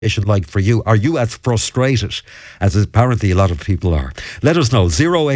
like for you? Are you as frustrated as apparently a lot of people are? Let us know.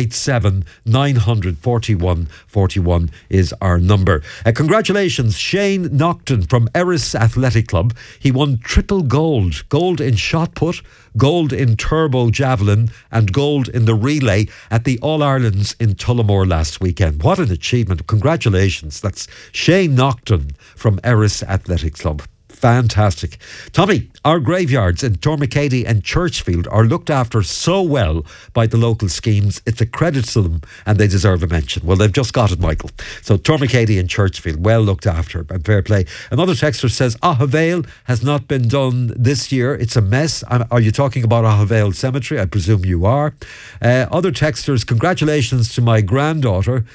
087 900 41 41 is our number. Congratulations, Shane Nocton from Erris Athletic Club. He won triple gold. Gold in shot put, gold in turbo javelin and gold in the relay at the All-Irelands in Tullamore last weekend. What an achievement. Congratulations. That's Shane Nocton from Erris Athletic Club. Fantastic. Tommy, our graveyards in Tormacady and Churchfield are looked after so well by the local schemes. It's a credit to them and they deserve a mention. Well, they've just got it, Michael. So Tormacady and Churchfield, well looked after and fair play. Another texter says, Ahavale has not been done this year. It's a mess. Are you talking about Ahavale Cemetery? I presume you are. Other texters, congratulations to my granddaughter,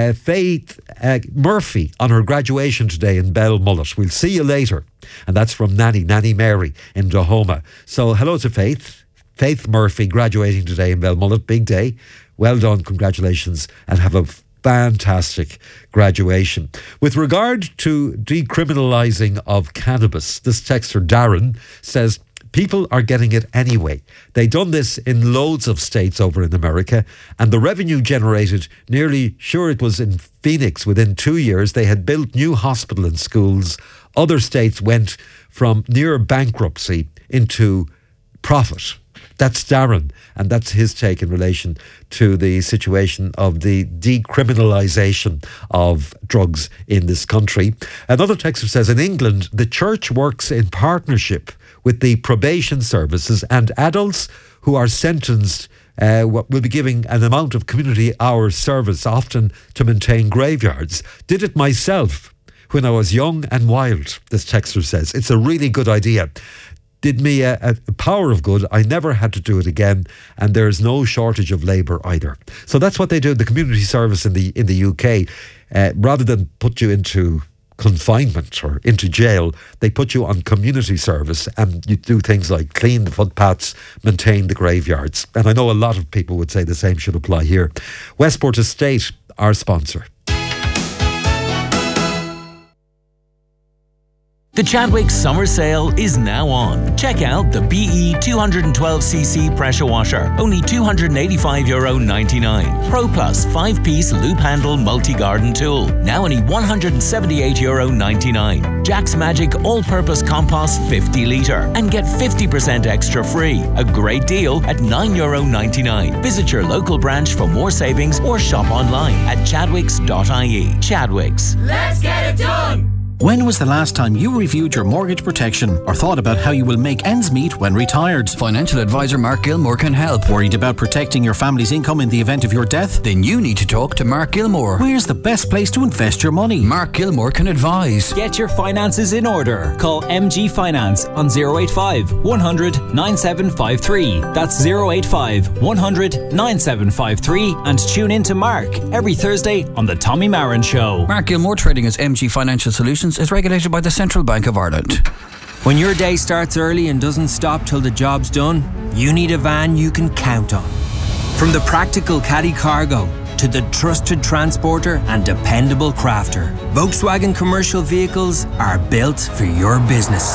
Faith Murphy, on her graduation today in Belmullet. We'll see you later. And that's from Nanny Mary in Dahoma. So hello to Faith Murphy, graduating today in Belmullet. Big day. Well done, congratulations, and have a fantastic graduation. With regard to decriminalising of cannabis, this texter Darren says, people are getting it anyway. They done this in loads of states over in America, and the revenue generated nearly, sure it was in Phoenix, within 2 years, they had built new hospital and schools. Other states went from near bankruptcy into profit. That's Darren, and that's his take in relation to the situation of the decriminalisation of drugs in this country. Another texter says, in England, the church works in partnership with the probation services, and adults who are sentenced will be giving an amount of community hours service, often to maintain graveyards. Did it myself when I was young and wild, this texter says. It's a really good idea. Did me a power of good. I never had to do it again, and there's no shortage of labour either. So that's what they do, the community service in the UK. Rather than put you into confinement or into jail, they put you on community service, and you do things like clean the footpaths, maintain the graveyards. And I know a lot of people would say the same should apply here. Westport Estate, our sponsor. The Chadwick Summer Sale is now on. Check out the BE 212cc pressure washer, only €285.99. Pro Plus 5-piece loop handle multi-garden tool, now only €178.99. Jack's Magic all-purpose compost 50 litre, and get 50% extra free. A great deal at €9.99. Visit your local branch for more savings or shop online at chadwicks.ie. Chadwicks. Let's get it done! When was the last time you reviewed your mortgage protection or thought about how you will make ends meet when retired? Financial advisor Mark Gilmore can help. Worried about protecting your family's income in the event of your death? Then you need to talk to Mark Gilmore. Where's the best place to invest your money? Mark Gilmore can advise. Get your finances in order. Call MG Finance on 085 100 9753. That's 085 100 9753, and tune in to Mark every Thursday on The Tommy Marin Show. Mark Gilmore, trading as MG Financial Solutions, is regulated by the Central Bank of Ireland. When your day starts early and doesn't stop till the job's done, you need a van you can count on. From the practical caddy cargo to the trusted transporter and dependable crafter, Volkswagen commercial vehicles are built for your business.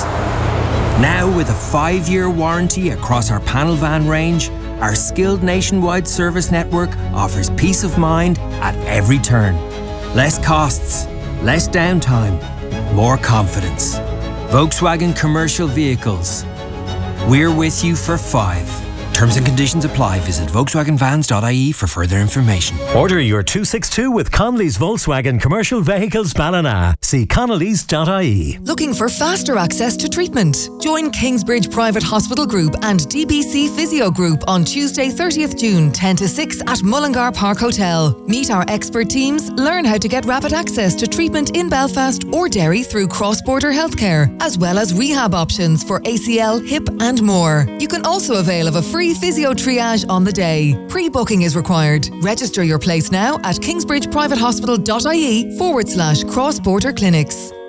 Now with a 5-year warranty across our panel van range, our skilled nationwide service network offers peace of mind at every turn. Less costs, less downtime, more confidence. Volkswagen commercial vehicles. We're with you for 5. Terms and conditions apply. Visit VolkswagenVans.ie for further information. Order your 262 with Connolly's Volkswagen Commercial Vehicles Ballina. See Connolly's.ie. Looking for faster access to treatment? Join Kingsbridge Private Hospital Group and DBC Physio Group on Tuesday 30th June 10 to 6 at Mullingar Park Hotel. Meet our expert teams, learn how to get rapid access to treatment in Belfast or Derry through cross-border healthcare, as well as rehab options for ACL, hip and more. You can also avail of a free physio triage on the day. Pre-booking is required. Register your place now at kingsbridgeprivatehospital.ie/cross-border clinics.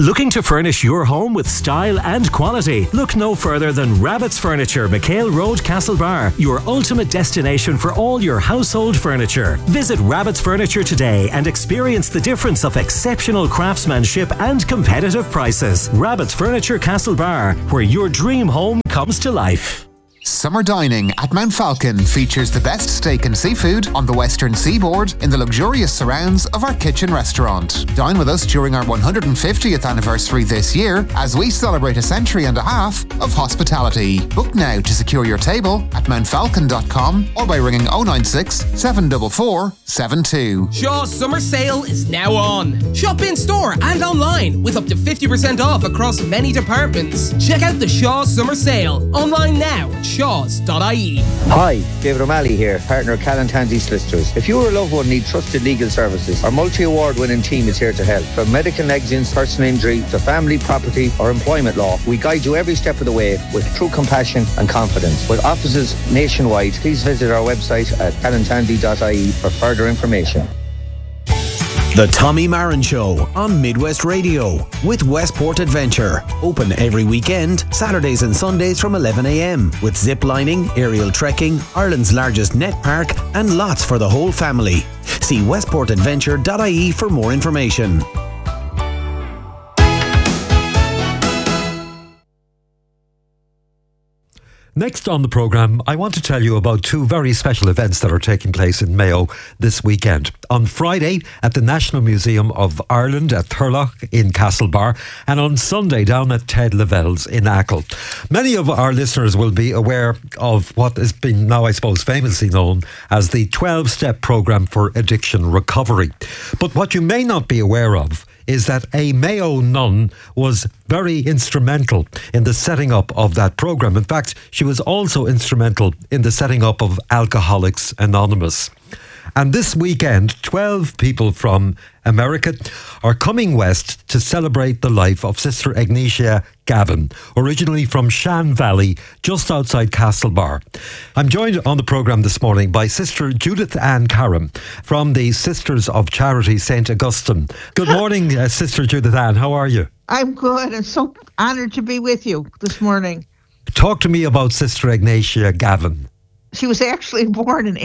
Looking to furnish your home with style and quality? Look no further than Rabbit's Furniture, McHale Road, Castlebar, your ultimate destination for all your household furniture. Visit Rabbit's Furniture today and experience the difference of exceptional craftsmanship and competitive prices. Rabbit's Furniture, Castlebar, where your dream home comes to life. Summer dining at Mount Falcon features the best steak and seafood on the western seaboard in the luxurious surrounds of our kitchen restaurant. Dine with us during our 150th anniversary this year as we celebrate a century and a half of hospitality. Book now to secure your table at mountfalcon.com or by ringing 096 744 72. Shaw's summer sale is now on. Shop in store and online with up to 50% off across many departments. Check out the Shaw's summer sale online now at shaws.ie. Hi, David O'Malley here, partner of Callan Tansey Solicitors. If you or a loved one need trusted legal services, our multi-award winning team is here to help. From medical negligence, personal injury, to family, property or employment law, we guide you every step of the way with true compassion and confidence. With offices nationwide, please visit our website at callantansey.ie for further information. The Tommy Marin Show on Midwest Radio with Westport Adventure. Open every weekend, Saturdays and Sundays from 11 a.m. with zip lining, aerial trekking, Ireland's largest net park and lots for the whole family. See westportadventure.ie for more information. Next on the programme, I want to tell you about two very special events that are taking place in Mayo this weekend. On Friday at the National Museum of Ireland at Thurlock in Castlebar, and on Sunday down at Ted Lavelle's in Achill. Many of our listeners will be aware of what has been now, I suppose, famously known as the 12-step programme for addiction recovery. But what you may not be aware of is that a Mayo nun was very instrumental in the setting up of that programme. In fact, she was also instrumental in the setting up of Alcoholics Anonymous. And this weekend, 12 people from America are coming west to celebrate the life of Sister Ignatia Gavin, originally from Shan Valley, just outside Castlebar. I'm joined on the programme this morning by Sister Judith Ann Karam from the Sisters of Charity St. Augustine. Good morning, Sister Judith Ann. How are you? I'm good. I'm so honoured to be with you this morning. Talk to me about Sister Ignatia Gavin. She was actually born in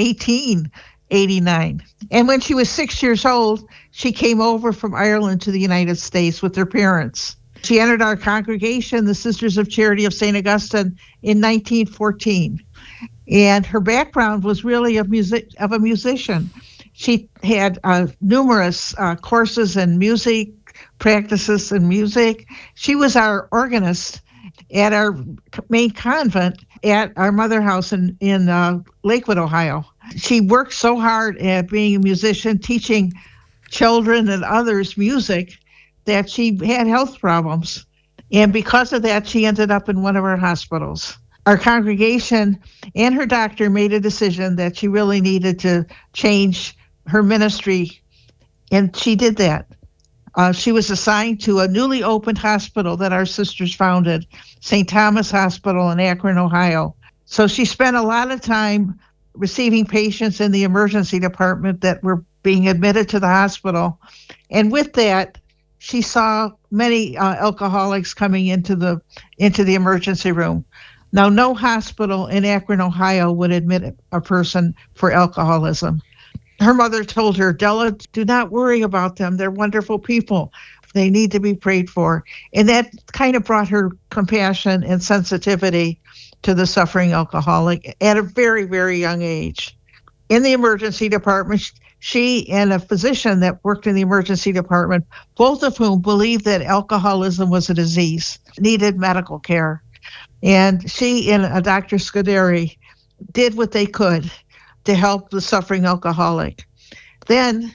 1889. And when she was 6 years old, she came over from Ireland to the United States with her parents. She entered our congregation, the Sisters of Charity of St. Augustine, in 1914. And her background was really of a musician. She had numerous courses in music, practices in music. She was our organist at our main convent at our mother house in Lakewood, Ohio. She worked so hard at being a musician, teaching children and others music, that she had health problems. And because of that, she ended up in one of our hospitals. Our congregation and her doctor made a decision that she really needed to change her ministry, and she did that. She was assigned to a newly opened hospital that our sisters founded, St. Thomas Hospital in Akron, Ohio. So she spent a lot of time receiving patients in the emergency department that were being admitted to the hospital. And with that, she saw many alcoholics coming into the emergency room. Now, no hospital in Akron, Ohio would admit a person for alcoholism. Her mother told her, Della, do not worry about them. They're wonderful people. They need to be prayed for. And that kind of brought her compassion and sensitivity to the suffering alcoholic at a very, very young age. In the emergency department, she and a physician that worked in the emergency department, both of whom believed that alcoholism was a disease, needed medical care. And she and Dr. Scuderi did what they could to help the suffering alcoholic. Then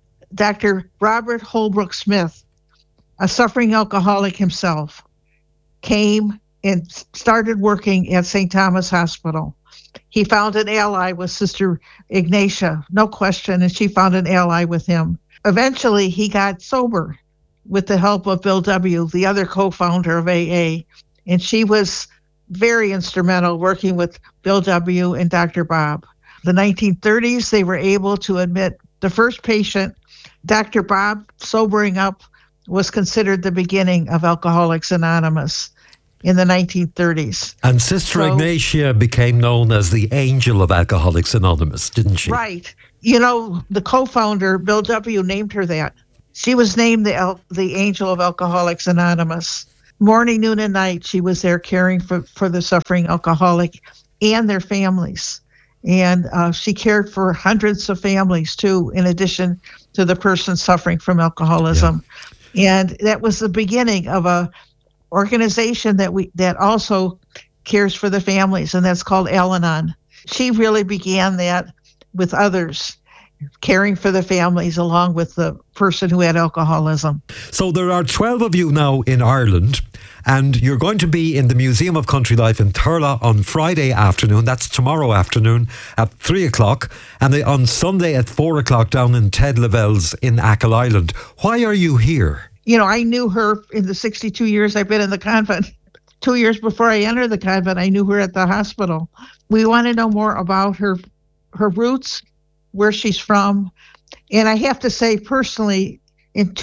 Dr. Robert Holbrook Smith, a suffering alcoholic himself, came and started working at St. Thomas Hospital. He found an ally with Sister Ignatia, no question, and she found an ally with him. Eventually, he got sober with the help of Bill W., the other co-founder of AA, and she was very instrumental working with Bill W. and Dr. Bob. The 1930s, they were able to admit the first patient, Dr. Bob, sobering up was considered the beginning of Alcoholics Anonymous in the 1930s. And Sister Ignatia became known as the Angel of Alcoholics Anonymous, didn't she? Right. You know, the co-founder, Bill W., named her that. She was named the Angel of Alcoholics Anonymous. Morning, noon, and night, she was there caring for the suffering alcoholic and their families. And she cared for hundreds of families, too, in addition to the person suffering from alcoholism. Yeah. And that was the beginning of a organization that also cares for the families, and that's called Al-Anon. She really began that with others, caring for the families along with the person who had alcoholism. So there are 12 of you now in Ireland, and you're going to be in the Museum of Country Life in Thurles on Friday afternoon. That's tomorrow afternoon at 3 o'clock, and on Sunday at 4 o'clock down in Ted Lavelle's in Achill Island. Why are you here? You know, I knew her in the 62 years I've been in the convent. 2 years before I entered the convent, I knew her at the hospital. We want to know more about her roots, where she's from. And I have to say, personally, in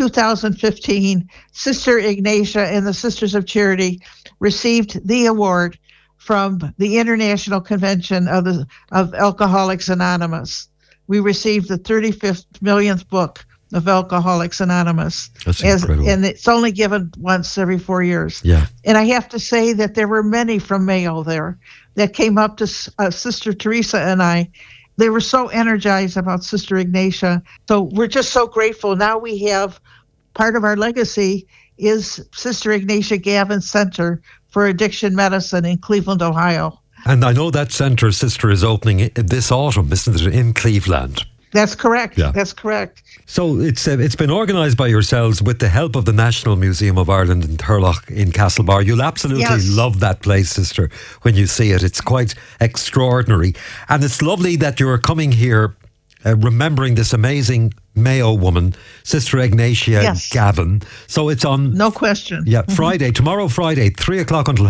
2015, Sister Ignatia and the Sisters of Charity received the award from the International Convention of Alcoholics Anonymous. We received the 35th millionth book of Alcoholics Anonymous. That's incredible. And it's only given once every 4 years. Yeah. And I have to say that there were many from Mayo there that came up to Sister Teresa and I. They were so energized about Sister Ignatia. So we're just so grateful. Now we have part of our legacy is Sister Ignatia Gavin Center for Addiction Medicine in Cleveland, Ohio. And I know that centre, Sister, is opening this autumn, isn't it, in Cleveland? That's correct. Yeah. That's correct. So it's been organised by yourselves with the help of the National Museum of Ireland in Thurles in Castlebar. You'll absolutely love that place, Sister, when you see it. It's quite extraordinary. And it's lovely that you're coming here remembering this amazing Mayo woman, Sister Ignatia Gavin. So it's on... No question. Yeah, Friday, tomorrow Friday, 3 o'clock until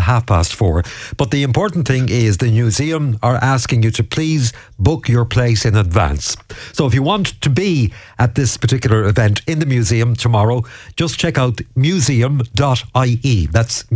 4:30. But the important thing is the museum are asking you to please book your place in advance. So if you want to be at this particular event in the museum tomorrow, just check out museum.ie. That's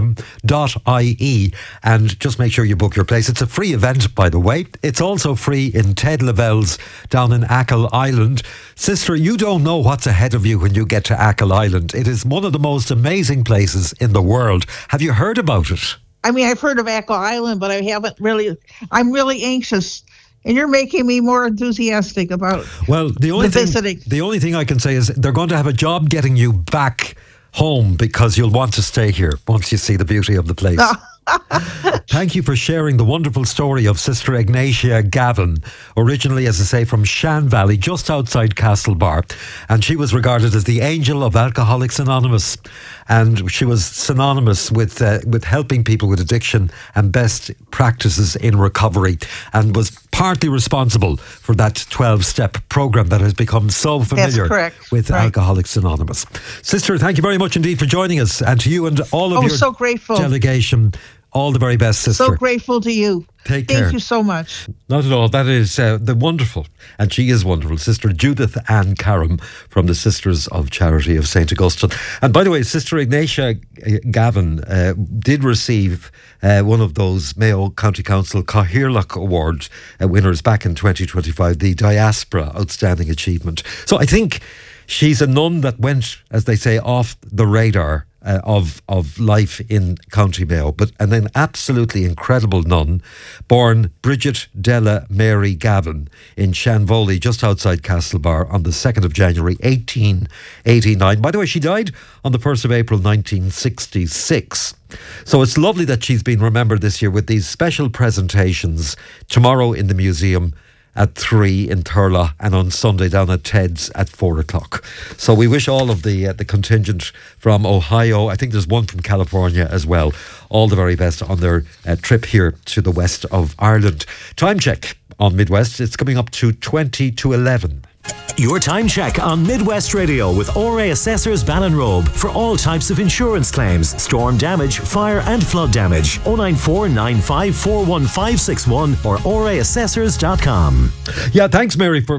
museum.ie, and just make sure you book your place. It's a free event, by the way. It's also free in Ted Lavelle's down in Achill Island. Sister, you don't know what's ahead of you when you get to Achill Island. It is one of the most amazing places in the world. Have you heard about it? I mean, I've heard of Achill Island, but I haven't really. I'm really anxious, and you're making me more enthusiastic about visiting. The only thing I can say is they're going to have a job getting you back home because you'll want to stay here once you see the beauty of the place. Thank you for sharing the wonderful story of Sister Ignatia Gavin, originally, as I say, from Shan Valley, just outside Castlebar. And she was regarded as the Angel of Alcoholics Anonymous. And she was synonymous with helping people with addiction and best practices in recovery, and was partly responsible for that 12-step program that has become so familiar with Alcoholics Anonymous. Sister, thank you very much indeed for joining us, and to you and all of your so grateful. Delegation. All the very best, Sister. So grateful to you. Take care. Thank you so much. Not at all. That is the wonderful, and she is wonderful, Sister Judith Ann Karam from the Sisters of Charity of St. Augustine. And by the way, Sister Ignatia Gavin did receive one of those Mayo County Council Cathaoirleach Award winners back in 2025, the Diaspora Outstanding Achievement. So I think she's a nun that went, as they say, off the radar of life in County Mayo, and an absolutely incredible nun, born Bridget Della Mary Gavin in Shanvoley, just outside Castlebar, on the 2nd of January 1889. By the way, she died on the 1st of April 1966. So it's lovely that she's been remembered this year with these special presentations tomorrow in the museum at 3 in Thurles, and on Sunday down at Ted's at 4 o'clock. So we wish all of the contingent from Ohio, I think there's one from California as well, all the very best on their trip here to the west of Ireland. Time check on Midwest. It's coming up to 20 to 11. Your time check on Midwest Radio with ORA Assessors Ballinrobe for all types of insurance claims, storm damage, fire and flood damage. 094 9541561 or oraassessors.com. Yeah, thanks, Mary, for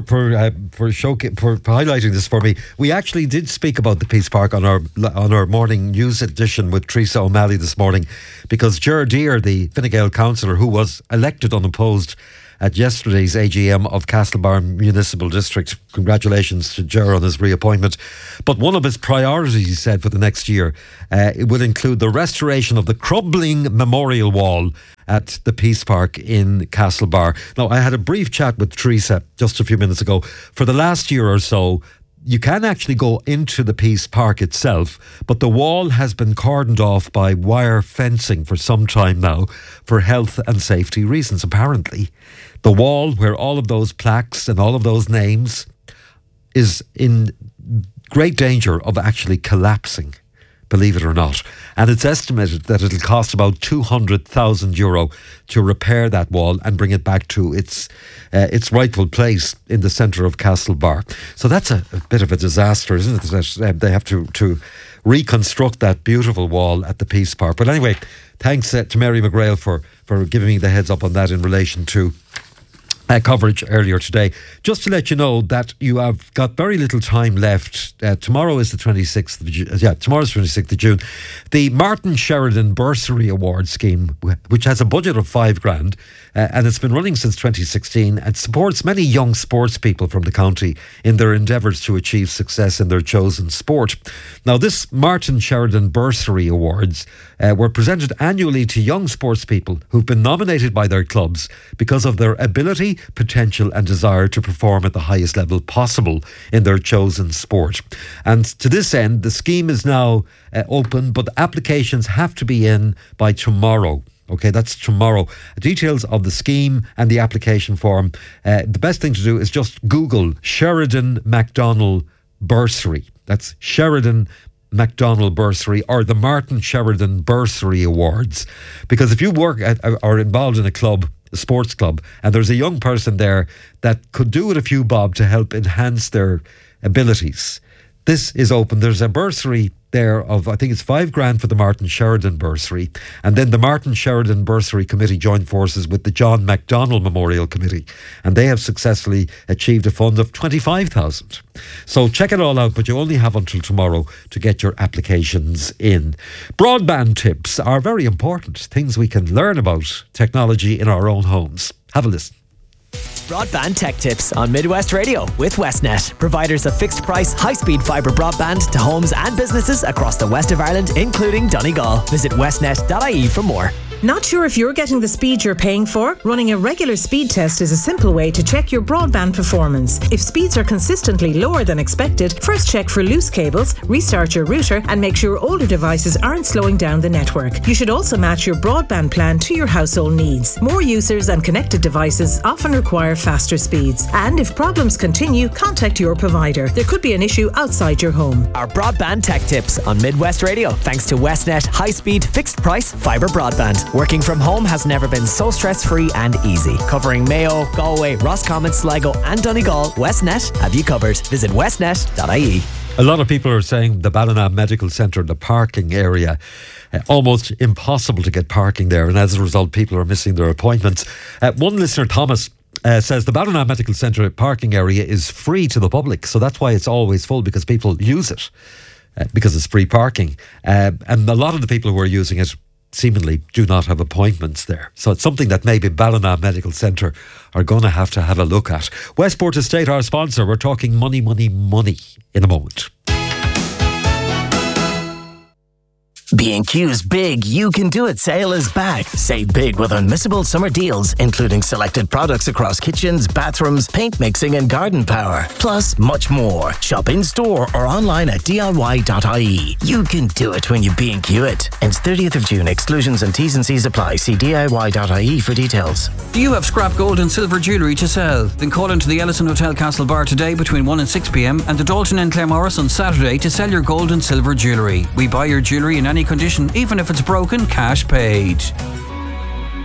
highlighting this for me. We actually did speak about the Peace Park on our morning news edition with Teresa O'Malley this morning, because Ger Deere, the Fine Gael councillor who was elected unopposed at yesterday's AGM of Castlebar Municipal District. Congratulations to Ger on his reappointment. But one of his priorities, he said, for the next year, it will include the restoration of the crumbling memorial wall at the Peace Park in Castlebar. Now, I had a brief chat with Teresa just a few minutes ago. For the last year or so, you can actually go into the Peace Park itself, but the wall has been cordoned off by wire fencing for some time now for health and safety reasons, apparently. The wall where all of those plaques and all of those names is in great danger of actually collapsing, believe it or not. And it's estimated that it'll cost about €200,000 to repair that wall and bring it back to its rightful place in the centre of Castlebar. So that's a bit of a disaster, isn't it? That they have to reconstruct that beautiful wall at the Peace Park. But anyway, thanks to Mary McGrail for giving me the heads up on that in relation to coverage earlier today. Just to let you know that you have got very little time left. Tomorrow is the 26th of June. Tomorrow's 26th of June. The Martin Sheridan Bursary Award Scheme, which has a budget of $5,000, and it's been running since 2016, and supports many young sports people from the county in their endeavours to achieve success in their chosen sport. Now, this Martin Sheridan Bursary Awards were presented annually to young sports people who've been nominated by their clubs because of their ability, potential and desire to perform at the highest level possible in their chosen sport. And to this end, the scheme is now open, but applications have to be in by tomorrow. Okay, that's tomorrow. Details of the scheme and the application form. The best thing to do is just Google Sheridan MacDonald Bursary. That's Sheridan MacDonald Bursary or the Martin Sheridan Bursary Awards. Because if you work or involved in a club, a sports club, and there's a young person there that could do with a few bob to help enhance their abilities, this is open. There's a bursary there of, I think it's $5,000 for the Martin Sheridan Bursary, and then the Martin Sheridan Bursary Committee joined forces with the John MacDonald Memorial Committee, and they have successfully achieved a fund of $25,000. So check it all out, but you only have until tomorrow to get your applications in. Broadband tips are very important, things we can learn about technology in our own homes. Have a listen. Broadband Tech Tips on Midwest Radio with Westnet, providers of fixed price, high-speed fibre broadband to homes and businesses across the west of Ireland, including Donegal. Visit westnet.ie for more. Not sure if you're getting the speed you're paying for? Running a regular speed test is a simple way to check your broadband performance. If speeds are consistently lower than expected, first check for loose cables, restart your router, and make sure older devices aren't slowing down the network. You should also match your broadband plan to your household needs. More users and connected devices often require faster speeds. And if problems continue, contact your provider. There could be an issue outside your home. Our Broadband Tech Tips on Midwest Radio, thanks to Westnet high-speed, fixed-price fibre broadband. Working from home has never been so stress-free and easy. Covering Mayo, Galway, Roscommon, Sligo and Donegal, Westnet have you covered. Visit westnet.ie. A lot of people are saying the Ballina Medical Centre, the parking area, almost impossible to get parking there, and as a result people are missing their appointments. One listener, Thomas, says the Ballina Medical Centre parking area is free to the public, so that's why it's always full, because people use it because it's free parking, and a lot of the people who are using it seemingly do not have appointments there. So it's something that maybe Ballina Medical Centre are going to have a look at. Westport Estate, our sponsor. We're talking money in a moment. B&Q's Big You Can Do It sale is back. Save big with unmissable summer deals, including selected products across kitchens, bathrooms, paint mixing and garden power. Plus, much more. Shop in-store or online at DIY.ie. You can do it when you B&Q it. Ends 30th of June. Exclusions and T's and C's apply. See DIY.ie for details. Do you have scrap gold and silver jewellery to sell? Then call into the Ellison Hotel Castlebar today between 1 and 6 p.m. and the Dalton in Claremorris on Saturday to sell your gold and silver jewellery. We buy your jewellery in any condition, even if it's broken, cash paid.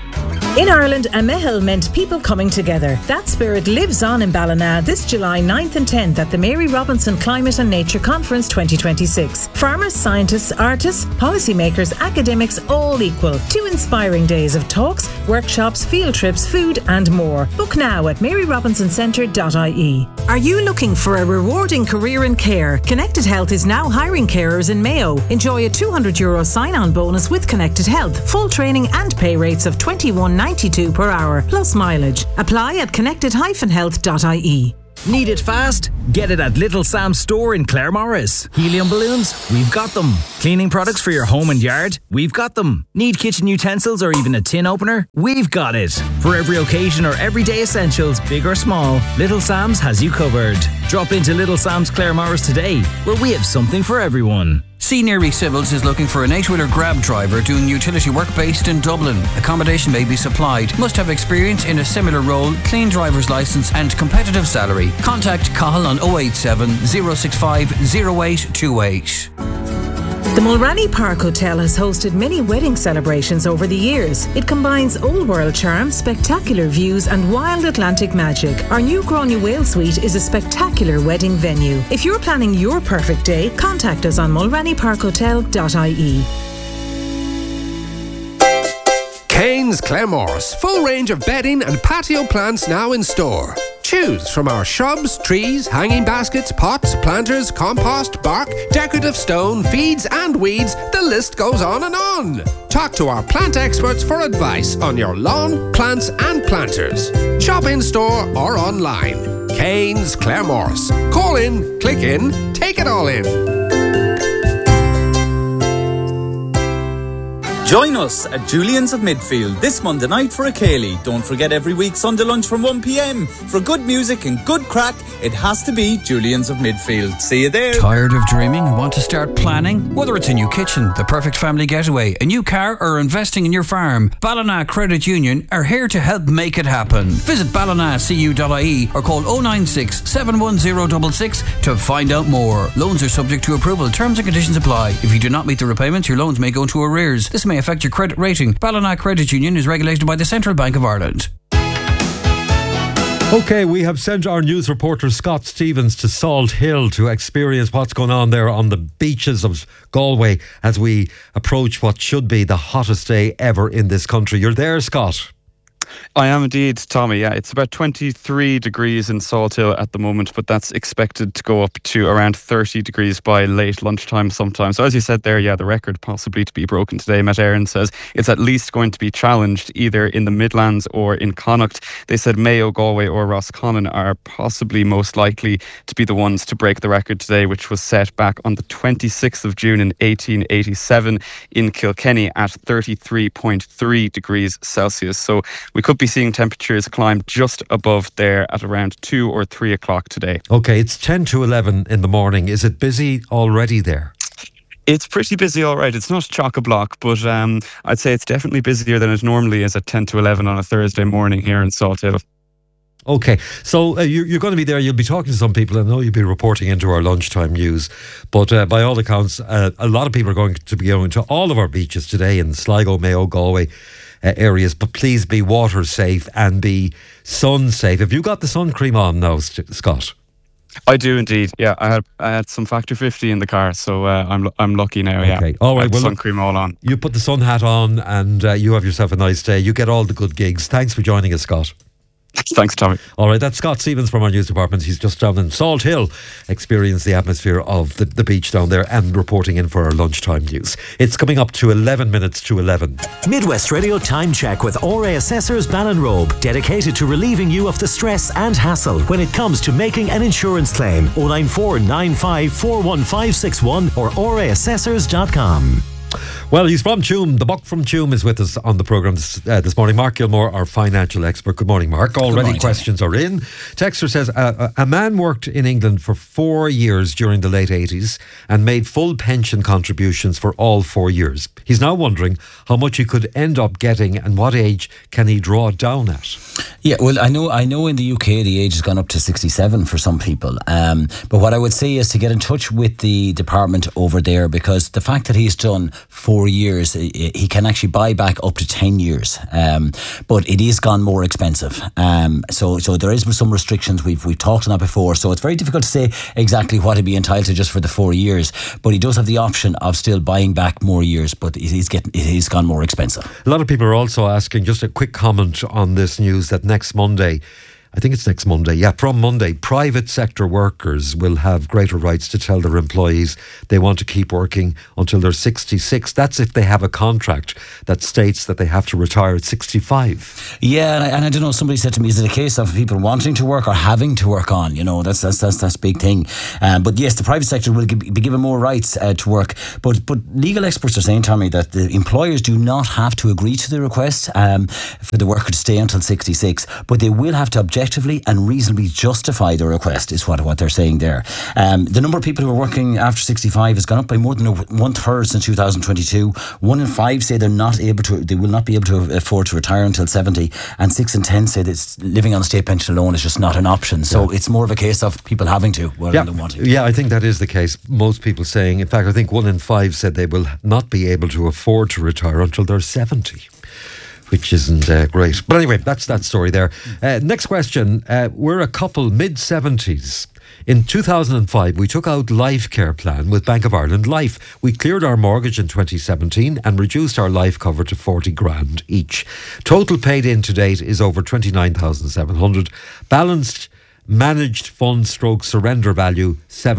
In Ireland, a mehel meant people coming together. That spirit lives on in Ballina this July 9th and 10th at the Mary Robinson Climate and Nature Conference 2026. Farmers, scientists, artists, policymakers, academics, all equal. 2 inspiring days of talks, workshops, field trips, food and more. Book now at maryrobinson-centre.ie. Are you looking for a rewarding career in care? Connected Health is now hiring carers in Mayo. Enjoy a €200 sign-on bonus with Connected Health. Full training and pay rates of $21.92 per hour, plus mileage. Apply at connected-health.ie. Need it fast? Get it at Little Sam's store in Claremorris. Helium balloons? We've got them. Cleaning products for your home and yard? We've got them. Need kitchen utensils or even a tin opener? We've got it. For every occasion or everyday essentials, big or small, Little Sam's has you covered. Drop into Little Sam's Claremorris today, where we have something for everyone. Senior Civils is looking for an 8-wheeler grab driver doing utility work based in Dublin. Accommodation may be supplied. Must have experience in a similar role, clean driver's licence and competitive salary. Contact Cahill on 087 065 0828. The Mulranny Park Hotel has hosted many wedding celebrations over the years. It combines old world charm, spectacular views and wild Atlantic magic. Our new Gráinne Whale Suite is a spectacular wedding venue. If you're planning your perfect day, contact us on mulrannyparkhotel.ie. Kane's Claremorris. Full range of bedding and patio plants now in store. Choose from our shrubs, trees, hanging baskets, pots, planters, compost, bark, decorative stone, feeds and weeds. The list goes on and on. Talk to our plant experts for advice on your lawn, plants and planters. Shop in store or online. Kane's Claremorris. Call in, click in, take it all in. Join us at Julian's of Midfield this Monday night for a Cayley. Don't forget every week Sunday lunch from 1 p.m. For good music and good crack, it has to be Julian's of Midfield. See you there. Tired of dreaming and want to start planning? Whether it's a new kitchen, the perfect family getaway, a new car or investing in your farm, Ballina Credit Union are here to help make it happen. Visit ballinacu.ie or call 096 71066 to find out more. Loans are subject to approval. Terms and conditions apply. If you do not meet the repayments, your loans may go into arrears. This may affect your credit rating. Ballina Credit Union is regulated by the Central Bank of Ireland. OK, we have sent our news reporter Scott Stevens to Salt Hill to experience what's going on there on the beaches of Galway as we approach what should be the hottest day ever in this country. You're there, Scott? I am indeed, Tommy. Yeah, it's about 23 degrees in Salt Hill at the moment, but that's expected to go up to around 30 degrees by late lunchtime sometime. So as you said there, yeah, the record possibly to be broken today. Met Éireann says it's at least going to be challenged either in the Midlands or in Connacht. They said Mayo, Galway or Roscommon are possibly most likely to be the ones to break the record today, which was set back on the 26th of June in 1887 in Kilkenny at 33.3 degrees Celsius. So we could be seeing temperatures climb just above there at around 2 or 3 o'clock today. OK, it's 10 to 11 in the morning. Is it busy already there? It's pretty busy, all right. It's not chock-a-block, but I'd say it's definitely busier than it normally is at 10 to 11 on a Thursday morning here in Salt Hill. OK, so you're going to be there. You'll be talking to some people. I know you'll be reporting into our lunchtime news. But by all accounts, a lot of people are going to be going to all of our beaches today in Sligo, Mayo, Galway areas. But please be water safe and be sun safe. Have you got the sun cream on now, Scott? I do indeed. Yeah, I had some Factor 50 in the car, so I'm lucky now. Okay. Yeah, all right. Well, sun cream all on. You put the sun hat on, and you have yourself a nice day. You get all the good gigs. Thanks for joining us, Scott. Thanks, Tommy. All right, that's Scott Stevens from our news department. He's just down in Salt Hill, experience the atmosphere of the beach down there and reporting in for our lunchtime news. It's coming up to 11 minutes to 11. Midwest Radio Time Check with RA Assessors Ballinrobe, dedicated to relieving you of the stress and hassle when it comes to making an insurance claim. 094 95 41561 or raassessors.com. Well, he's from Tuam. The Buck from Tuam is with us on the programme this morning. Mark Gilmore, our financial expert. Good morning, Mark. Already questions are in. Texter says, a man worked in England for 4 years during the late 80s and made full pension contributions for all 4 years. He's now wondering how much he could end up getting and what age can he draw it down at? Yeah, well, I know in the UK the age has gone up to 67 for some people. But what I would say is to get in touch with the department over there, because the fact that he's done 4 years. He can actually buy back up to 10 years, but it is gone more expensive. So there is some restrictions. We've talked on that before, so it's very difficult to say exactly what he'd be entitled to just for the 4 years. But he does have the option of still buying back more years, but it is gone more expensive. A lot of people are also asking, just a quick comment on this news, that next Monday, I think it's next Monday. Yeah, from Monday, private sector workers will have greater rights to tell their employees they want to keep working until they're 66. That's if they have a contract that states that they have to retire at 65. Yeah, and I don't know, somebody said to me, is it a case of people wanting to work or having to work on? You know, that's a big thing. But yes, the private sector will be given more rights to work. But legal experts are saying, Tommy, that the employers do not have to agree to the request for the worker to stay until 66, but they will have to objectively and reasonably justify the request, is what they're saying there. The number of people who are working after 65 has gone up by more than 1/3 since 2022. 1 in 5 say they will not be able to afford to retire until 70, and 6 in 10 say that living on a state pension alone is just not an option. So it's more of a case of people having to rather than wanting to. Yeah, I think that is the case. Most people saying, in fact, I think 1 in 5 said they will not be able to afford to retire until they're 70. Which isn't great. But anyway, that's that story there. Next question. We're a couple, mid-70s. In 2005, we took out Life Care Plan with Bank of Ireland Life. We cleared our mortgage in 2017 and reduced our life cover to 40 grand each. Total paid in to date is over 29,700. Balanced managed fund stroke surrender value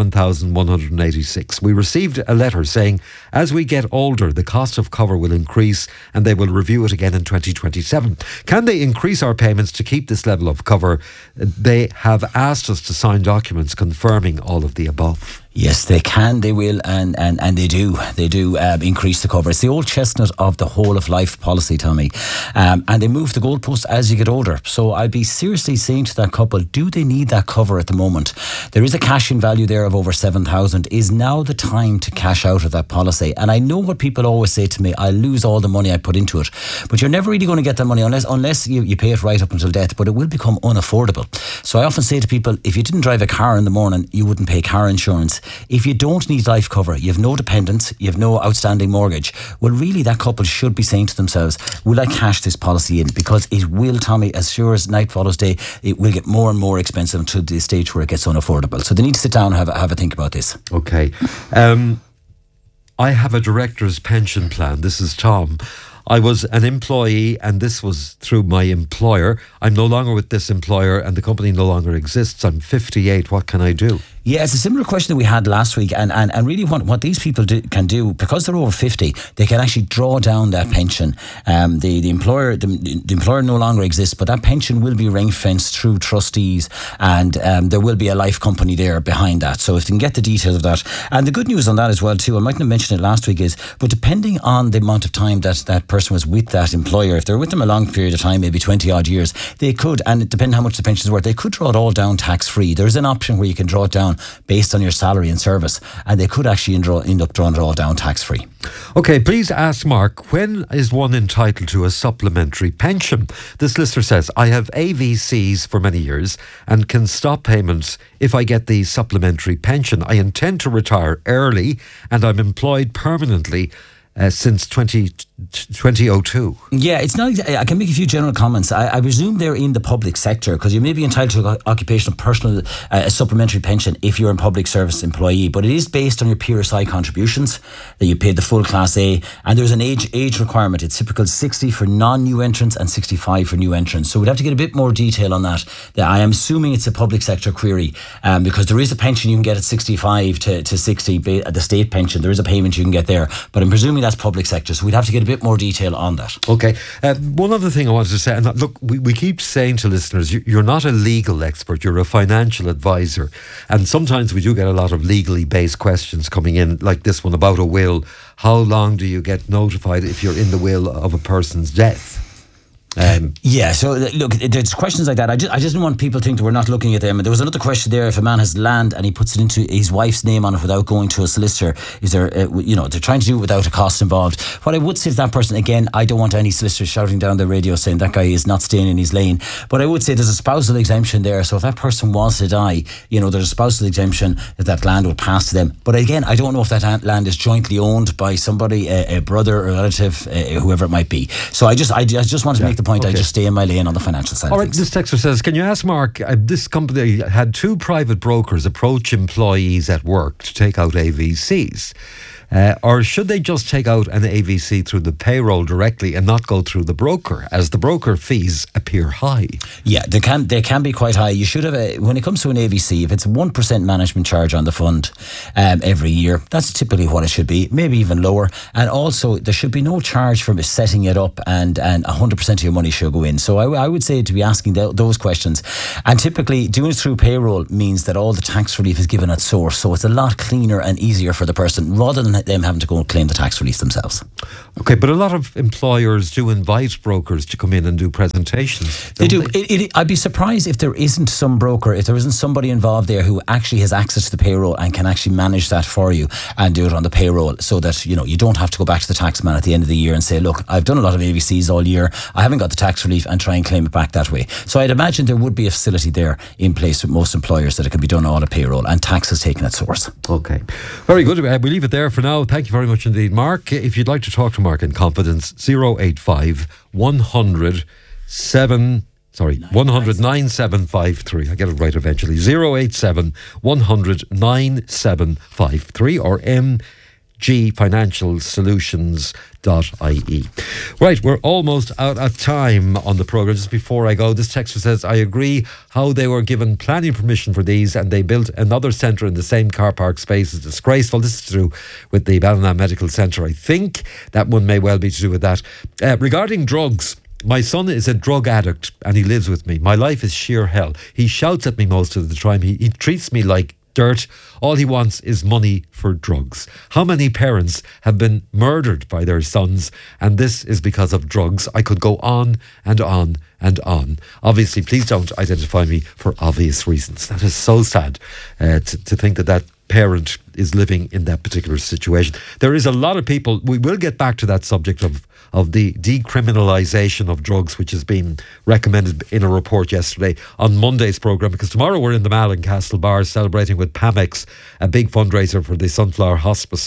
7,186. We received a letter saying as we get older the cost of cover will increase and they will review it again in 2027. Can they increase our payments to keep this level of cover? They have asked us to sign documents confirming all of the above. Yes, they can, they will, and they do. They do increase the cover. It's the old chestnut of the whole of life policy, Tommy. And they move the goalpost as you get older. So I'd be seriously saying to that couple, do they need that cover at the moment? There is a cash-in value there of over 7,000. Is now the time to cash out of that policy? And I know what people always say to me, I lose all the money I put into it. But you're never really going to get that money unless you pay it right up until death, but it will become unaffordable. So I often say to people, if you didn't drive a car in the morning, you wouldn't pay car insurance. If you don't need life cover, you have no dependents, you have no outstanding mortgage, well really that couple should be saying to themselves, will I cash this policy in? Because it will, Tommy, as sure as night follows day, it will get more and more expensive to the stage where it gets unaffordable. So they need to sit down and have a think about this. Okay. I have a director's pension plan. This is Tom. I was an employee and this was through my employer. I'm no longer with this employer and the company no longer exists. I'm 58. What can I do? Yeah, it's a similar question that we had last week, and really what these people can do, because they're over 50, they can actually draw down that pension. The employer no longer exists, but that pension will be ring fenced through trustees, and there will be a life company there behind that. So if you can get the details of that, and the good news on that as well too, I mightn't have mentioned it last week, is but depending on the amount of time that person was with that employer, if they're with them a long period of time, maybe 20 odd years, they could, and depending how much the pension is worth, they could draw it all down tax free. There's an option where you can draw it down based on your salary and service, and they could actually end up drawing it all down tax free. Okay, please ask Mark, when is one entitled to a supplementary pension? This listener says, I have AVCs for many years and can stop payments if I get the supplementary pension. I intend to retire early and I'm employed permanently since 2002. Yeah, it's not. I can make a few general comments. I presume they're in the public sector, because you may be entitled to an occupational personal supplementary pension if you're a public service employee, but it is based on your PRSI contributions that you paid the full Class A, and there's an age requirement. It's typical 60 for non-new entrants and 65 for new entrants. So we'd have to get a bit more detail on that. I am assuming it's a public sector query, because there is a pension you can get at 65 to 60 at the state pension. There is a payment you can get there, but I'm presuming that's public sector, so we'd have to get a bit more detail on that. Okay. One other thing I wanted to say, and look, we keep saying to listeners, you're not a legal expert, you're a financial advisor, and sometimes we do get a lot of legally based questions coming in, like this one about a will. How long do you get notified if you're in the will of a person's death? So look, there's questions like that. I just didn't want people to think that we're not looking at them. And there was another question there: if a man has land and he puts it into his wife's name on it without going to a solicitor, is there, they're trying to do it without a cost involved. What I would say to that person, again, I don't want any solicitor shouting down the radio saying that guy is not staying in his lane. But I would say there's a spousal exemption there. So if that person was to die, there's a spousal exemption that land would pass to them. But again, I don't know if that land is jointly owned by somebody, a brother, a relative, whoever it might be. So I just want to make the point. Okay. I just stay in my lane on the financial side. All right, this texter says, can you ask Mark, this company had 2 private brokers approach employees at work to take out AVCs. Or should they just take out an AVC through the payroll directly and not go through the broker, as the broker fees appear high? Yeah, they can be quite high. You should have, when it comes to an AVC, if it's 1% management charge on the fund every year, that's typically what it should be, maybe even lower. And also, there should be no charge for setting it up, and 100% of your money should go in. So I would say to be asking those questions. And typically, doing it through payroll means that all the tax relief is given at source. So it's a lot cleaner and easier for the person, rather than them having to go and claim the tax relief themselves. Okay, but a lot of employers do invite brokers to come in and do presentations. They do. I'd be surprised if there isn't some broker, if there isn't somebody involved there who actually has access to the payroll and can actually manage that for you and do it on the payroll, so that you don't have to go back to the tax man at the end of the year and say, look, I've done a lot of AVCs all year, I haven't got the tax relief, and try and claim it back that way. So I'd imagine there would be a facility there in place with most employers that it can be done all at payroll and tax is taken at source. Okay, very good. We'll leave it there for now. Thank you very much indeed, Mark. If you'd like to talk to Mark in confidence, 085 100 9753. I get it right eventually. 087 100 9753 or mgfinancialsolutions.ie. Right, we're almost out of time on the programme. Just before I go, this texter says, I agree how they were given planning permission for these and they built another centre in the same car park space is disgraceful. This is to do with the Ballina Medical Centre. I think that one may well be to do with that. Regarding drugs, my son is a drug addict and he lives with me. My life is sheer hell. He shouts at me most of the time. He treats me like dirt. All he wants is money for drugs. How many parents have been murdered by their sons, and this is because of drugs? I could go on and on and on. Obviously, please don't identify me for obvious reasons. That is so sad to think that parent is living in that particular situation. There is a lot of people, we will get back to that subject of the decriminalisation of drugs, which has been recommended in a report yesterday on Monday's programme, because tomorrow we're in the Mall in Castlebar celebrating with Pamex, a big fundraiser for the Sunflower Hospice.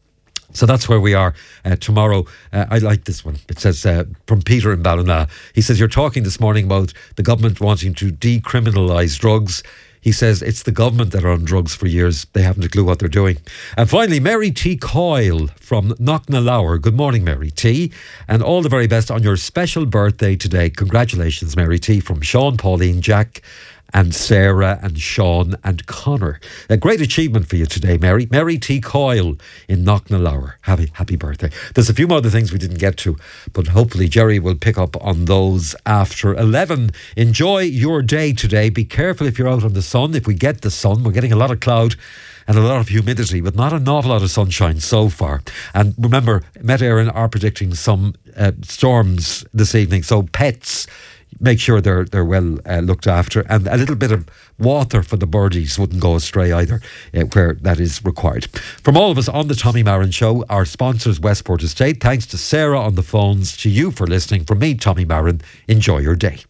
So that's where we are tomorrow. I like this one. It says from Peter in Ballina. He says, you're talking this morning about the government wanting to decriminalise drugs. He says it's the government that are on drugs for years. They haven't a clue what they're doing. And finally, Mary T. Coyle from Knocknalower. Good morning, Mary T. And all the very best on your special birthday today. Congratulations, Mary T. From Sean, Pauline, Jack and Sarah and Sean and Connor. A great achievement for you today, Mary. Mary T. Coyle in Knocknalower. Happy birthday. There's a few more other things we didn't get to, but hopefully Jerry will pick up on those after 11. Enjoy your day today. Be careful if you're out on the sun. If we get the sun, we're getting a lot of cloud and a lot of humidity, but not an awful lot of sunshine so far. And remember, Met Éireann are predicting some storms this evening, so pets, make sure they're well looked after, and a little bit of water for the birdies wouldn't go astray either where that is required. From all of us on the Tommy Marin Show, our sponsors Westport Estate, thanks to Sarah on the phones, to you for listening. From me, Tommy Marin, enjoy your day.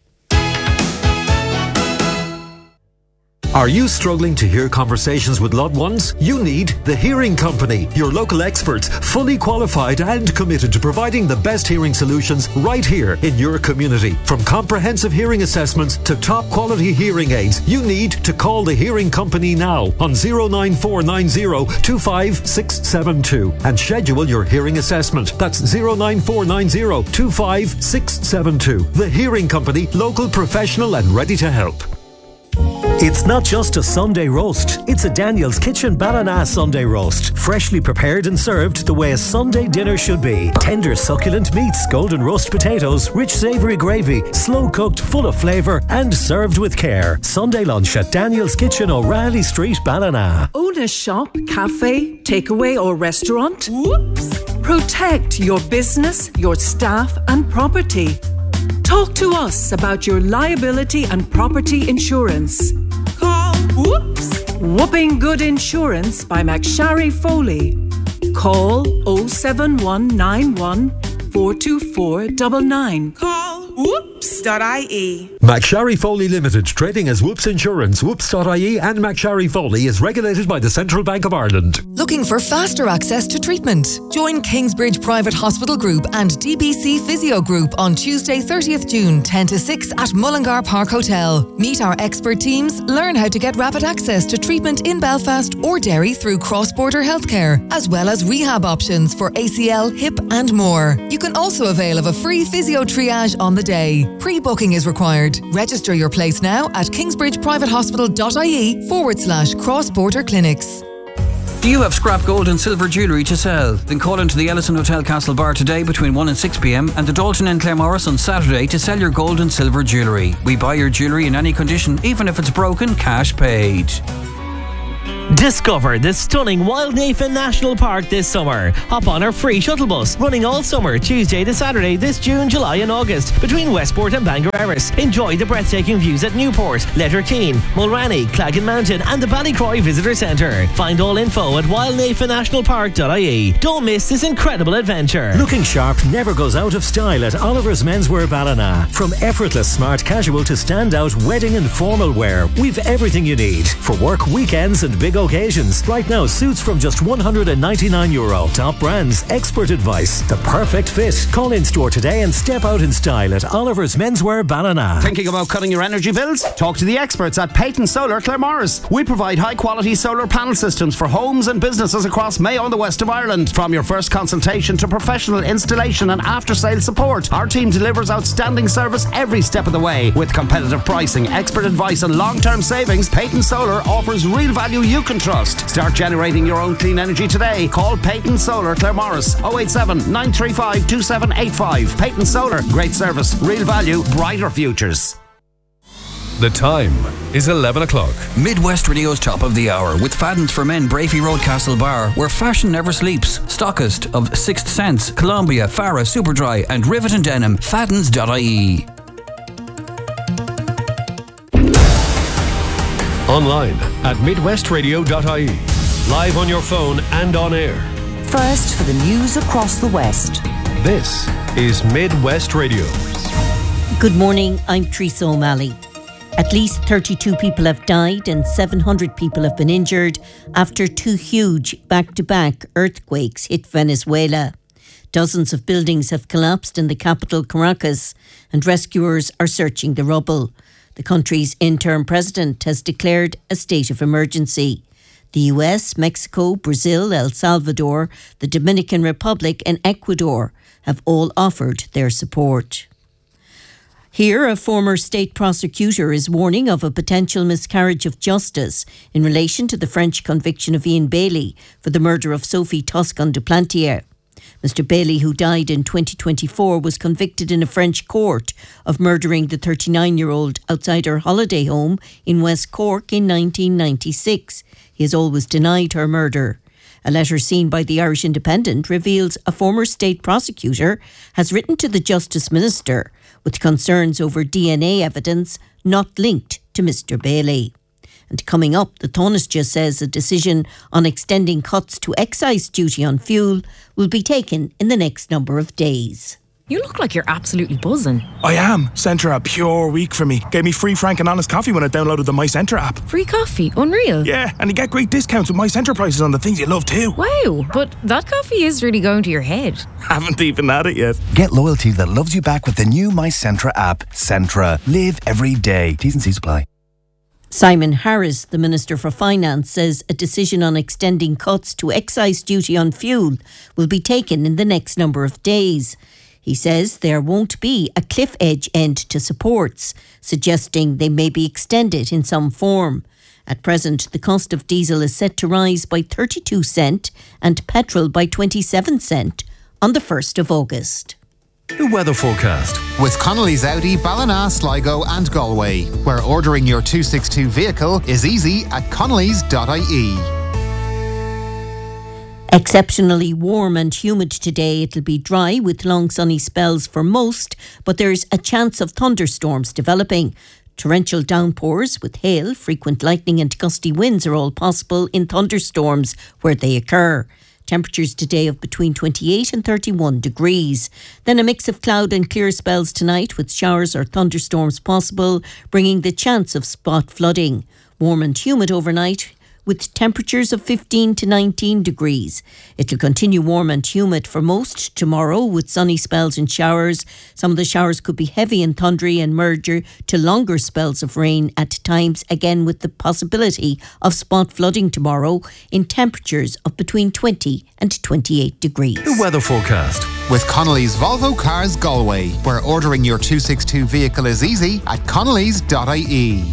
Are you struggling to hear conversations with loved ones? You need The Hearing Company, your local experts, fully qualified and committed to providing the best hearing solutions right here in your community. From comprehensive hearing assessments to top quality hearing aids, you need to call The Hearing Company now on 09490 25672 and schedule your hearing assessment. That's 09490 25672. The Hearing Company, local, professional and ready to help. It's not just a Sunday roast, it's a Daniel's Kitchen Ballina Sunday roast. Freshly prepared and served the way a Sunday dinner should be. Tender succulent meats, golden roast potatoes, rich savoury gravy, slow cooked, full of flavour and served with care. Sunday lunch at Daniel's Kitchen, O'Reilly Street, Ballina. Own a shop, cafe, takeaway or restaurant? Whoops! Protect your business, your staff and property. Talk to us about your liability and property insurance. Call Whooping Good Insurance by McSharry Foley. Call 07191 424 99. Call whoops.ie. McSharry Foley Limited, trading as Whoops Insurance, whoops.ie and McSharry Foley is regulated by the Central Bank of Ireland. Looking for faster access to treatment? Join Kingsbridge Private Hospital Group and DBC Physio Group on Tuesday 30th June 10 to 6 at Mullingar Park Hotel. Meet our expert teams, learn how to get rapid access to treatment in Belfast or Derry through cross-border healthcare, as well as rehab options for ACL, hip and more. You can also avail of a free physio triage on the day. Pre-booking is required. Register your place now at kingsbridgeprivatehospital.ie/cross-border clinics. Do you have scrap gold and silver jewellery to sell? Then call into the Ellison Hotel Castlebar today between 1 and 6 p.m. and the Dalton in Claremorris on Saturday to sell your gold and silver jewellery. We buy your jewellery in any condition, even if it's broken, cash paid. Discover the stunning Wildnafen National Park this summer. Hop on our free shuttle bus running all summer, Tuesday to Saturday this June, July and August between Westport and Bangor Erris. Enjoy the breathtaking views at Newport, Letterkeene, Mulranny, Claggan Mountain and the Ballycroy Visitor Centre. Find all info at wildnafennationalpark.ie. Don't miss this incredible adventure. Looking sharp never goes out of style at Oliver's Menswear Ballina. From effortless smart casual to standout wedding and formal wear, we've everything you need for work, weekends and big occasions. Right now, suits from just €199. Top brands, expert advice, the perfect fit. Call in store today and step out in style at Oliver's Menswear Ballina. Thinking about cutting your energy bills? Talk to the experts at Peyton Solar Claremorris. We provide high quality solar panel systems for homes and businesses across Mayo and the west of Ireland. From your first consultation to professional installation and after sales support, our team delivers outstanding service every step of the way. With competitive pricing, expert advice and long-term savings, Peyton Solar offers real value you can trust. Start generating your own clean energy today. Call Peyton Solar Claremorris 087 935 2785. Peyton Solar, great service, real value, brighter futures. The time is 11 o'clock. Midwest Radio's Top of the Hour with Fadden's for Men, Brafey Road, Castlebar, where fashion never sleeps. Stockist of Sixth Sense, Columbia, Farah, Superdry and Rivet and Denim. Faddens.ie. Online at midwestradio.ie. Live on your phone and on air. First for the news across the West. This is Midwest Radio. Good morning, I'm Teresa O'Malley. At least 32 people have died and 700 people have been injured after two huge back-to-back earthquakes hit Venezuela. Dozens of buildings have collapsed in the capital, Caracas, and rescuers are searching the rubble. The country's interim president has declared a state of emergency. The US, Mexico, Brazil, El Salvador, the Dominican Republic and Ecuador have all offered their support. Here, a former state prosecutor is warning of a potential miscarriage of justice in relation to the French conviction of Ian Bailey for the murder of Sophie Toscan du Plantier. Mr. Bailey, who died in 2024, was convicted in a French court of murdering the 39-year-old outside her holiday home in West Cork in 1996. He has always denied her murder. A letter seen by the Irish Independent reveals a former state prosecutor has written to the Justice Minister with concerns over DNA evidence not linked to Mr. Bailey. And coming up, the Taoiseach says a decision on extending cuts to excise duty on fuel will be taken in the next number of days. You look like you're absolutely buzzing. I am. Centra, a pure week for me. Gave me free frank and honest coffee when I downloaded the My Centra app. Free coffee? Unreal. Yeah, and you get great discounts with My Centra prices on the things you love too. Wow, but that coffee is really going to your head. Haven't even had it yet. Get loyalty that loves you back with the new My Centra app. Centra. Live every day. T's and C's apply. Simon Harris, the Minister for Finance, says a decision on extending cuts to excise duty on fuel will be taken in the next number of days. He says there won't be a cliff edge end to supports, suggesting they may be extended in some form. At present, the cost of diesel is set to rise by 32 cents and petrol by 27 cents on the 1st of August. The weather forecast. With Connolly's Audi, Ballina, Sligo and Galway, where ordering your 262 vehicle is easy at connellys.ie. Exceptionally warm and humid today. It'll be dry with long sunny spells for most, but there's a chance of thunderstorms developing. Torrential downpours with hail, frequent lightning and gusty winds are all possible in thunderstorms where they occur. Temperatures today of between 28 and 31 degrees. Then a mix of cloud and clear spells tonight with showers or thunderstorms possible, bringing the chance of spot flooding. Warm and humid overnight with temperatures of 15 to 19 degrees. It'll continue warm and humid for most tomorrow with sunny spells and showers. Some of the showers could be heavy and thundery and merge to longer spells of rain at times, again with the possibility of spot flooding tomorrow in temperatures of between 20 and 28 degrees. The weather forecast. With Connolly's Volvo Cars Galway, where ordering your 262 vehicle is easy at connellys.ie.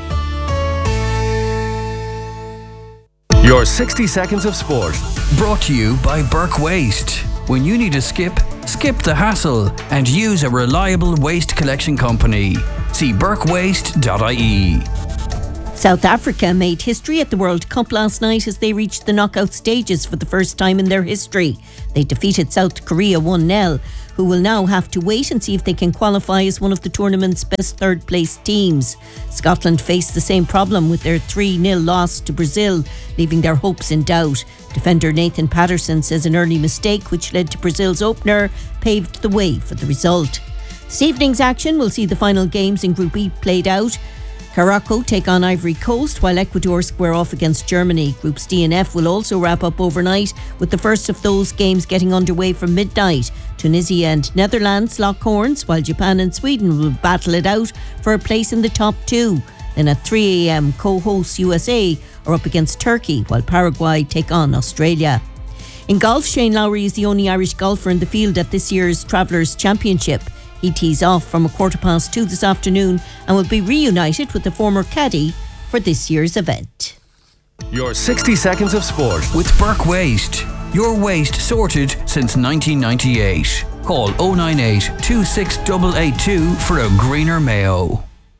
Your 60 seconds of sport. Brought to you by Burke Waste. When you need a skip the hassle and use a reliable waste collection company. See burkewaste.ie. South Africa made history at the World Cup last night as they reached the knockout stages for the first time in their history. They defeated South Korea 1-0, who will now have to wait and see if they can qualify as one of the tournament's best third-place teams. Scotland faced the same problem with their 3-0 loss to Brazil, leaving their hopes in doubt. Defender Nathan Patterson says an early mistake, which led to Brazil's opener, paved the way for the result. This evening's action will see the final games in Group E played out. Morocco take on Ivory Coast, while Ecuador square off against Germany. Groups D and F will also wrap up overnight, with the first of those games getting underway from midnight. Tunisia and Netherlands lock horns, while Japan and Sweden will battle it out for a place in the top two. Then at 3 a.m, co-hosts USA are up against Turkey, while Paraguay take on Australia. In golf, Shane Lowry is the only Irish golfer in the field at this year's Travellers' Championship. He tees off from 2:15 this afternoon and will be reunited with the former caddy for this year's event. Your 60 seconds of sport. With Burke Waste. Your waste sorted since 1998. Call 098 26882 for a greener Mayo.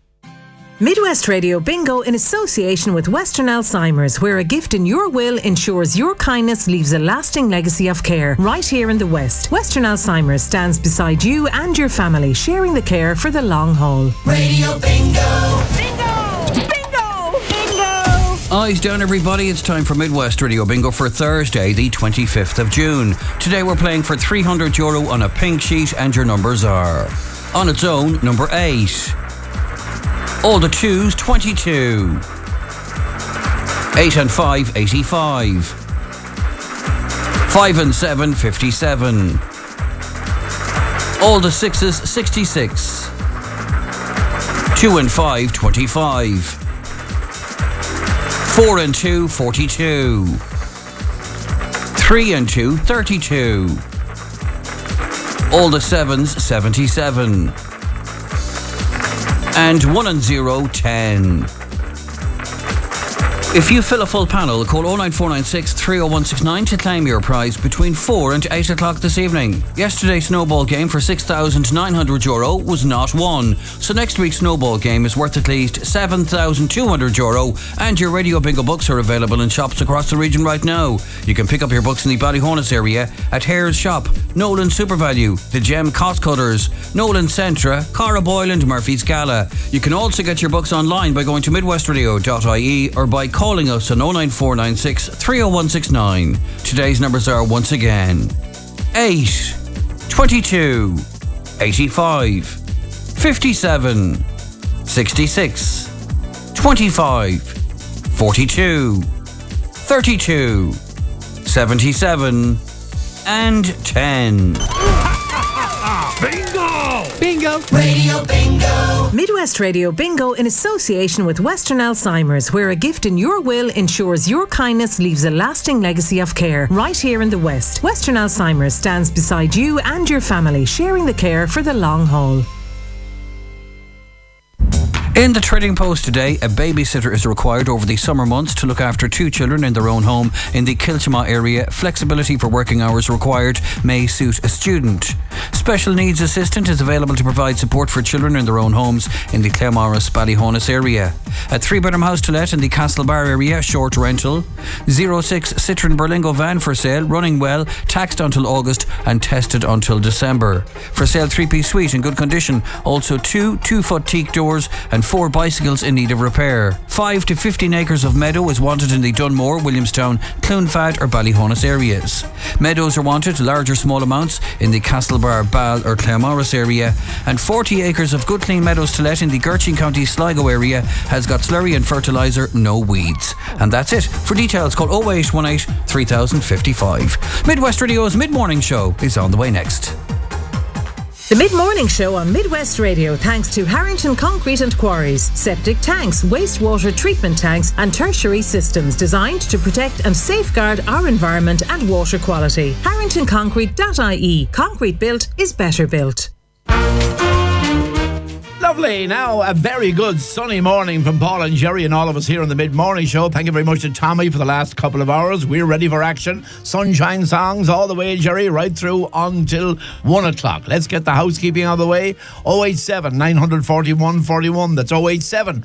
Midwest Radio Bingo in association with Western Alzheimer's, where a gift in your will ensures your kindness leaves a lasting legacy of care. Right here in the West, Western Alzheimer's stands beside you and your family, sharing the care for the long haul. Radio Bingo! Bingo! Bingo! Bingo! Eyes down, everybody. It's time for Midwest Radio Bingo for Thursday, the 25th of June. Today we're playing for €300 on a pink sheet, and your numbers are: on its own, number 8. All the 2s, 22. 8 and 5, 85. 5 and 7, 57. All the 6s, 66. 2 and 5, 25. 4 and 2, 42. 3 and 2, 32. All the 7s, 77. And 1 and 0, 10. If you fill a full panel, call 09496 30169 to claim your prize between 4 and 8 o'clock this evening. Yesterday's snowball game for €6,900 was not won, so next week's snowball game is worth at least €7,200, and your Radio Bingo books are available in shops across the region right now. You can pick up your books in the Ballyhonus area at Hare's Shop, Nolan SuperValue, The Gem Cost Cutters, Nolan Centra, Cara Boyle and Murphy's Gala. You can also get your books online by going to midwestradio.ie or by calling us on 09496 30169. Today's numbers are once again 8, 22, 85, 57, 66, 25, 42, 32, 77, and 10. Bingo! Bingo! Radio Bingo! Midwest Radio Bingo in association with Western Alzheimer's, where a gift in your will ensures your kindness leaves a lasting legacy of care. Right here in the West, Western Alzheimer's stands beside you and your family, sharing the care for the long haul. In the Trading Post today, a babysitter is required over the summer months to look after 2 children in their own home in the Kiltimagh area. Flexibility for working hours required, may suit a student. Special needs assistant is available to provide support for children in their own homes in the Claremorris Ballyhonus area. A 3-bedroom house to let in the Castlebar area, short rental. 06 Citroen Berlingo van for sale, running well, taxed until August and tested until December. For sale 3-piece suite in good condition, also 2 2-foot teak doors and 4 bicycles in need of repair. 5 to 15 acres of meadow is wanted in the Dunmore, Williamstown, Cloonfad or Ballyhonus areas. Meadows are wanted, large or small amounts, in the Castlebar, Ball or Claremorris area, and 40 acres of good clean meadows to let in the Gertrude County Sligo area has got slurry and fertiliser, no weeds. And that's it. For details, call 0818 3055. Midwest Radio's Mid-Morning Show is on the way next. The Mid-Morning Show on Midwest Radio thanks to Harrington Concrete and Quarries. Septic tanks, wastewater treatment tanks and tertiary systems designed to protect and safeguard our environment and water quality. HarringtonConcrete.ie. Concrete built is better built. Lovely. Now, a very good sunny morning from Paul and Jerry and all of us here on the Mid-Morning Show. Thank you very much to Tommy for the last couple of hours. We're ready for action. Sunshine songs all the way, Jerry, right through until 1 o'clock. Let's get the housekeeping out of the way. 087 941 41. That's 087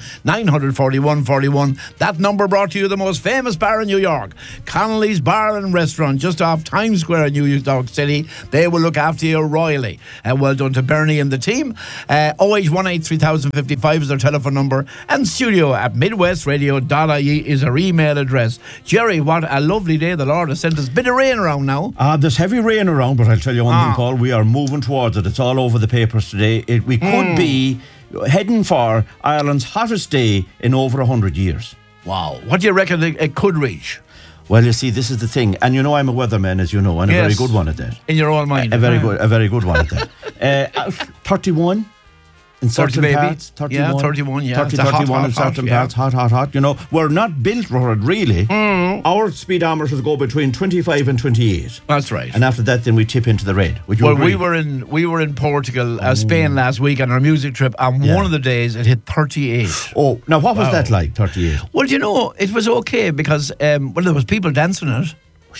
941 41. That number brought to you the most famous bar in New York, Connolly's Bar and Restaurant, just off Times Square in New York City. They will look after you royally. Well done to Bernie and the team. 0818 3055 is their telephone number, and studio at midwestradio.ie is our email address. Jerry, what a lovely day the Lord has sent us. Bit of rain around now. There's heavy rain around, but I'll tell you one thing, Paul, we are moving towards it. It's all over the papers today. We could be heading for Ireland's hottest day in over 100 years. Wow. What do you reckon it could reach? Well, you see, this is the thing, and you know I'm a weatherman, as you know, and a very good one at that. In your own mind. A very good one at that. 31 in certain parts. 31. Yeah, 31, yeah. 31 in certain parts. Hot. You know, we're not built for it, really. Our speedometers go between 25 and 28. That's right. And after that, then we tip into the red. Would you agree? we were in Portugal, Spain last week on our music trip, and one of the days it hit 38. Oh, now what was that like, 38? Well, you know, it was okay because, there was people dancing it.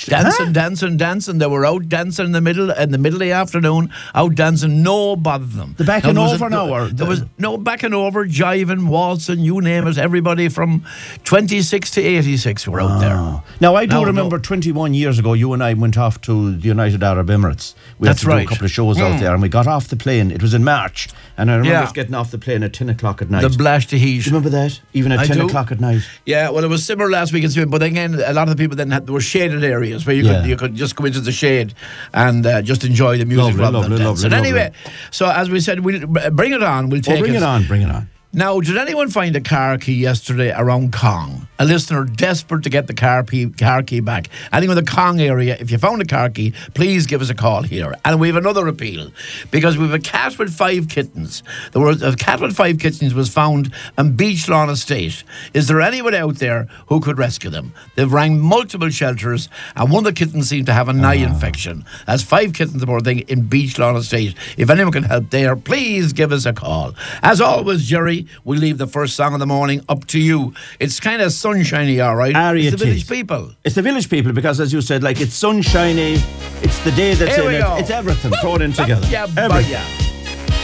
Dancing. They were out dancing in the middle of the afternoon, out dancing, no bother them. The back and over now? There was no back and over, jiving, waltzing, you name it. Everybody from 26 to 86 were out there. Now, I do remember 21 years ago, you and I went off to the United Arab Emirates. We had to do a couple of shows out there, and we got off the plane. It was in March, and I remember us getting off the plane at 10 o'clock at night. The blast of heat. Do you remember that? Even at 10 o'clock at night. Yeah, well, it was similar last week in Spain, but again, a lot of the people then there were shaded areas where you could just go into the shade and just enjoy the music rather than dance. And anyway, so as we said, we'll bring it on. We'll take bring it on. Now, did anyone find a car key yesterday around Kong? A listener desperate to get the car key back. Anyone in the Kong area, if you found a car key, please give us a call here. And we have another appeal, because we have a cat with 5 kittens. A cat with 5 kittens was found in Beachlawn Estate. Is there anyone out there who could rescue them? They've rang multiple shelters, and one of the kittens seemed to have an eye infection. That's 5 kittens, the poor thing, in Beachlawn Estate. If anyone can help there, please give us a call. As always, Jerry, we leave the first song of the morning up to you. It's kind of sunshiny, all right? It's the village people. It's the village people, because as you said, like, it's sunshiny, it's the day that's in it, it's everything thrown in together. Yeah.